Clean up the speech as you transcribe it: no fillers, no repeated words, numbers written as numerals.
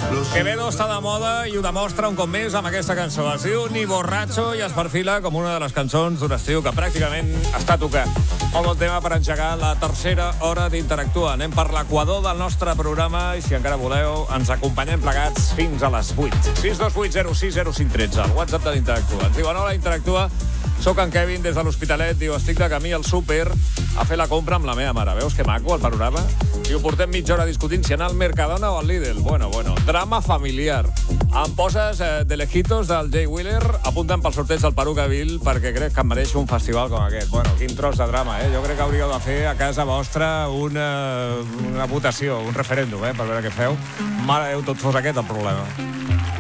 Quevedo està de moda i ho demostra un cop més amb aquesta cançó. Es diu Ni borracho i es perfila com una de les cançons d'un estiu que pràcticament està tocant. Un bon tema per engegar la tercera hora d'Interactua. Anem per l'equador del nostre programa i si encara voleu ens acompanyem plegats fins a les 8. 628060513, el WhatsApp de l'Interactua. Ens diuen, hola Interactua, soc en Kevin des de l'Hospitalet. Diu, estic de camí al súper a fer la compra amb la meva mare. Veus que maco el panorama? Diu, portem mitja hora discutint si anar al Mercadona o al Lidl. Bueno, drama familiar. Em poses de lejitos del Jay Wheeler, apunten pel sorteig del Peruca Bill perquè crec que em mereix un festival com aquest. Bueno, quin tros de drama, eh? Jo crec que hauríeu de fer a casa vostra una votació, un referèndum, per veure què feu. Mare de Déu, tot fos aquest el problema.